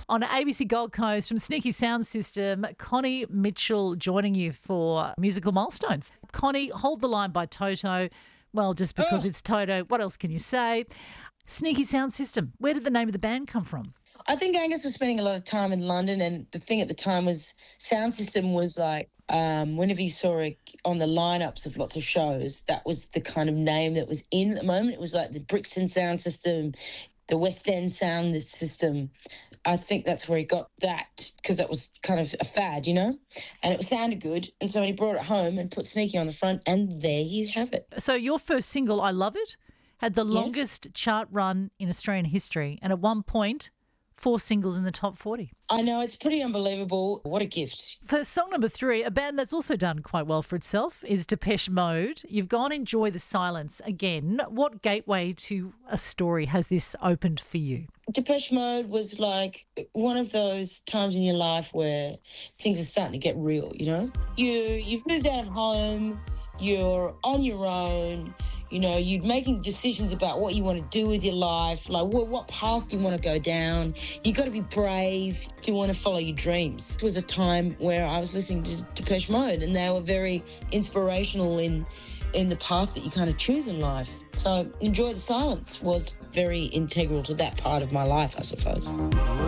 On ABC Gold Coast from Sneaky Sound System, Connie Mitchell joining you for Musical Milestones. Connie, Hold the Line by Toto. Well, just because it's Toto, what else can you say? Sneaky Sound System, where did the name of the band come from? I think Angus was spending a lot of time in London, and the thing at the time was Sound System was like, whenever you saw it on the lineups of lots of shows, that was the kind of name that was in at the moment. It was like the Brixton Sound System, the West End Sound System. I think that's where he got that, because that was kind of a fad, you know? And it sounded good. And so he brought it home and put Sneaky on the front, and there you have it. So your first single, I Love It, had the longest chart run in Australian history, and at one point, 4 singles in the top 40. I know, it's pretty unbelievable. What a gift. For song number 3, a band that's also done quite well for itself is Depeche Mode. You've gone Enjoy the Silence again. What gateway to a story has this opened for you? Depeche Mode was like one of those times in your life where things are starting to get real, you know? You've moved out of home, you're on your own, you know, you're making decisions about what you want to do with your life, like what path do you want to go down. You got to be brave. Do you want to follow your dreams? It was a time where I was listening to Depeche Mode, and they were very inspirational in the path that you kind of choose in life. So Enjoy the Silence was very integral to that part of my life, I suppose.